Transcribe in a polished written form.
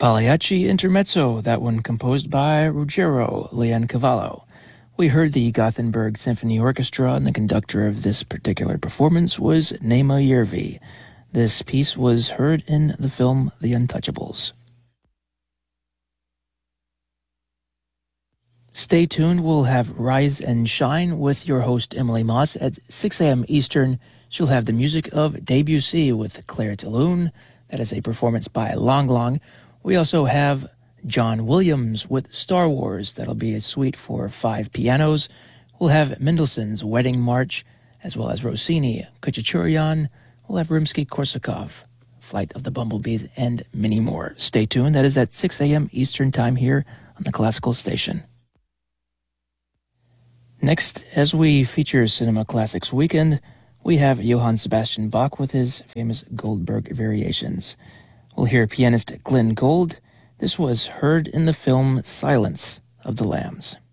Pagliacci Intermezzo, that one composed by Ruggero Leoncavallo. We heard the Gothenburg Symphony Orchestra, and the conductor of this particular performance was Nema Järvi. This piece was heard in the film The Untouchables. Stay tuned. We'll have Rise and Shine with your host Emily Moss at 6 a.m. Eastern. She'll have the music of Debussy with Claire Talloon. That is a performance by Lang Lang. We also have John Williams with Star Wars. That'll be a suite for 5 pianos. We'll have Mendelssohn's Wedding March, as well as Rossini, Khachaturian. We'll have Rimsky-Korsakov, Flight of the Bumblebees, and many more. Stay tuned. That is at 6 a.m. Eastern Time here on the Classical Station. Next, as we feature Cinema Classics Weekend, we have Johann Sebastian Bach with his famous Goldberg Variations. We'll hear pianist Glenn Gould. This was heard in the film Silence of the Lambs.